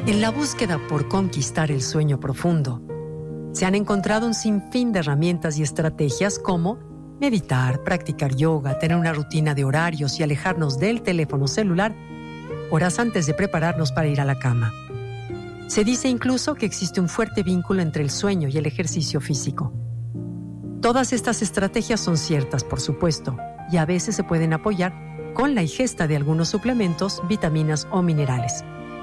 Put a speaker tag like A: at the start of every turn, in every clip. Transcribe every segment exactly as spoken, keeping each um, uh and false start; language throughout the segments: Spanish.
A: En la búsqueda por conquistar el sueño profundo, se han encontrado un sinfín de herramientas y estrategias como meditar, practicar yoga, tener una rutina de horarios y alejarnos del teléfono celular horas antes de prepararnos para ir a la cama. Se dice incluso que existe un fuerte vínculo entre el sueño y el ejercicio físico. Todas estas estrategias son ciertas, por supuesto, y a veces se pueden apoyar con la ingesta de algunos suplementos, vitaminas o minerales.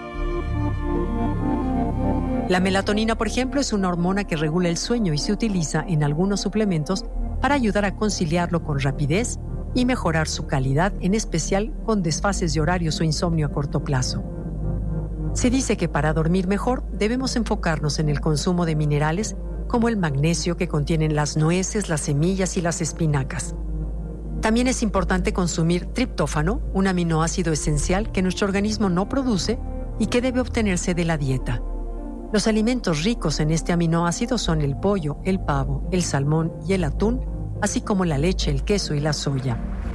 A: La melatonina, por ejemplo, es una hormona que regula el sueño y se utiliza en algunos suplementos para ayudar a conciliarlo con rapidez y mejorar su calidad, en especial con desfases de horarios o insomnio a corto plazo. Se dice que para dormir mejor debemos enfocarnos en el consumo de minerales como el magnesio que contienen las nueces, las semillas y las espinacas. También es importante consumir triptófano, un aminoácido esencial que nuestro organismo no produce y que debe obtenerse de la dieta. Los alimentos ricos en este aminoácido son el pollo, el pavo, el salmón y el atún, así como la leche, el queso y la soya.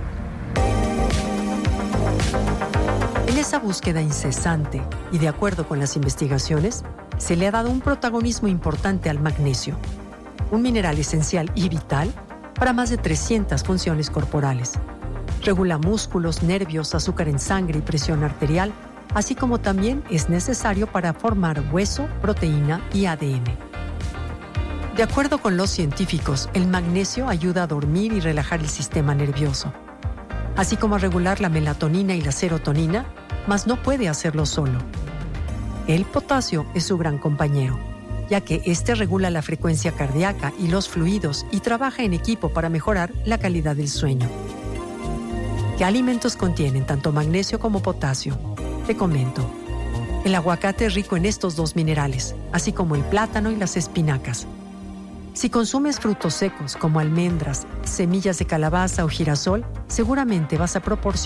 A: En esa búsqueda incesante y de acuerdo con las investigaciones, se le ha dado un protagonismo importante al magnesio, un mineral esencial y vital para más de trescientas funciones corporales. Regula músculos, nervios, azúcar en sangre y presión arterial, así como también es necesario para formar hueso, proteína y A D N. De acuerdo con los científicos, el magnesio ayuda a dormir y relajar el sistema nervioso, así como a regular la melatonina y la serotonina, mas no puede hacerlo solo. El potasio es su gran compañero, ya que este regula la frecuencia cardíaca y los fluidos y trabaja en equipo para mejorar la calidad del sueño. ¿Qué alimentos contienen tanto magnesio como potasio? Te comento. El aguacate es rico en estos dos minerales, así como el plátano y las espinacas. Si consumes frutos secos como almendras, semillas de calabaza o girasol, seguramente vas a proporcionar